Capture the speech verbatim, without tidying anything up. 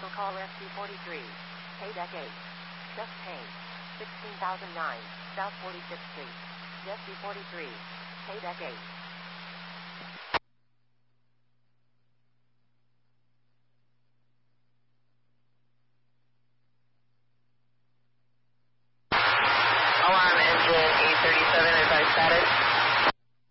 Commercial call S C forty-three. Pay deck eight. Just paid. sixteen thousand nine. South forty-sixth Street. S C forty-three. Pay deck eight. Alarm engine E thirty-seven, advice status.